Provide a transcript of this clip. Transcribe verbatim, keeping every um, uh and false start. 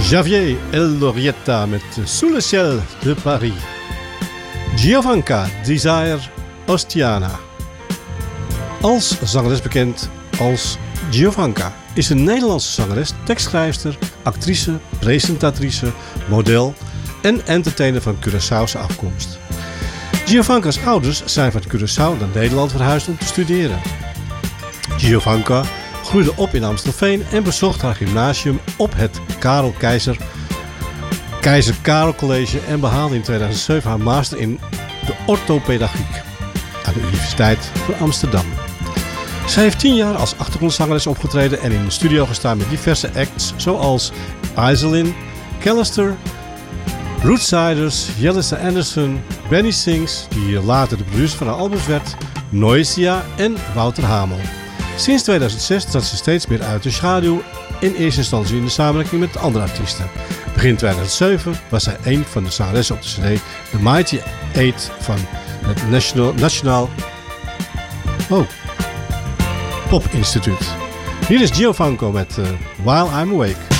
Javier Elorrieta met Sous le ciel de Paris. Giovanka Desire Ostiana. Als zangeres bekend als Giovanka is een Nederlandse zangeres, tekstschrijfster, actrice, presentatrice, model en entertainer van Curaçaose afkomst. Giovanka's ouders zijn van Curaçao naar Nederland verhuisd om te studeren. Giovanka groeide op in Amstelveen en bezocht haar gymnasium op het Karel Keizer, Keizer Karel College en behaalde in tweeduizend zeven haar master in de orthopedagogiek aan de Universiteit van Amsterdam. Zij heeft tien jaar als achtergrondzangeres opgetreden en in de studio gestaan met diverse acts zoals Iselin, Callister, Rootsiders, Yellisa Anderson, Benny Sings, die later de producer van haar albums werd, Noisia en Wouter Hamel. Sinds tweeduizend zes trad ze steeds meer uit de schaduw, in eerste instantie in de samenwerking met andere artiesten. Begin tweeduizend zeven was zij een van de zangeressen op de cd The Mighty Eight van het National, Nationaal oh, Pop Instituut. Hier is Giovanka met uh, While I'm Awake.